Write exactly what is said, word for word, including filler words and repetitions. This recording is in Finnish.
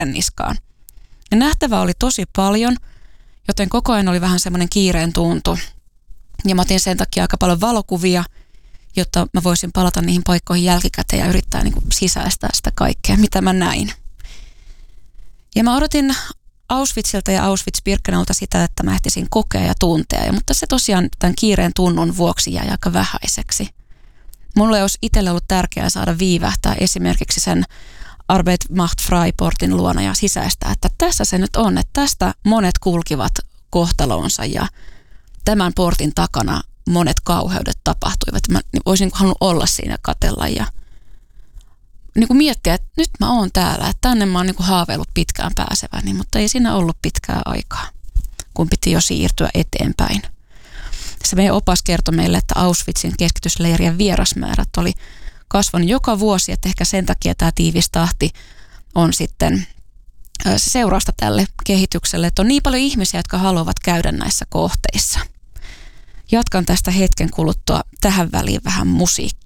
kiireen niskaan. Ja nähtävää oli tosi paljon, joten koko ajan oli vähän semmoinen kiireen tuntu. Ja mä otin sen takia aika paljon valokuvia, jotta mä voisin palata niihin paikkoihin jälkikäteen ja yrittää niin kuin sisäistää sitä kaikkea, mitä mä näin. Ja mä odotin Auschwitzilta ja Auschwitz-Birkenauta sitä, että mä ehtisin kokea ja tuntea, ja, mutta se tosiaan tämän kiireen tunnun vuoksi jäi aika vähäiseksi. Mulle olisi itselle ollut tärkeää saada viivähtää esimerkiksi sen Arbeit macht frei-portin luona ja sisäistää, että tässä se nyt on, että tästä monet kulkivat kohtalonsa ja tämän portin takana monet kauheudet tapahtuivat. Mä olisin halunnut olla siinä, katsella ja niin kuin miettiä, että nyt mä oon täällä, että tänne mä oon niin kuin haaveillut pitkään pääseväni, mutta ei siinä ollut pitkää aikaa, kun piti jo siirtyä eteenpäin. Se meidän opas kertoi meille, että Auschwitzin keskitysleirien vierasmäärät oli kasvanut joka vuosi, että ehkä sen takia tämä tiivis tahti on sitten seurausta tälle kehitykselle, että on niin paljon ihmisiä, jotka haluavat käydä näissä kohteissa. Jatkan tästä hetken kuluttua tähän väliin vähän musiikkia.